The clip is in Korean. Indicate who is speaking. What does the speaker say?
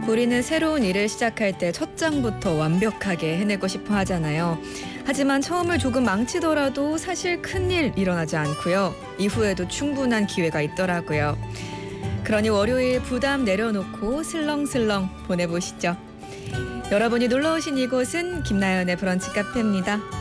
Speaker 1: 우리는 새로운 일을 시작할 때 첫 장부터 완벽하게 해내고 싶어 하잖아요. 하지만 처음을 조금 망치더라도 사실 큰일 일어나지 않고요. 이후에도 충분한 기회가 있더라고요. 그러니 월요일 부담 내려놓고 슬렁슬렁 보내보시죠. 여러분이 놀러 오신 이곳은 김나연의 브런치 카페입니다.